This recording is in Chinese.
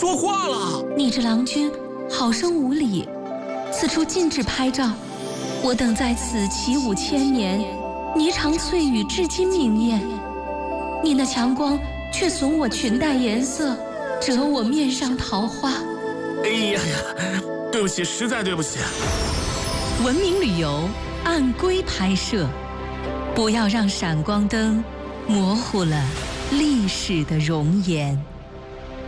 说话了。 你这郎君好生无礼，此处禁止拍照。我等在此起舞千年，霓裳翠羽至今明艳。你那强光却损我裙带颜色，折我面上桃花。 哎呀呀，对不起，实在对不起。 文明旅游按规拍摄，不要让闪光灯模糊了历史的容颜。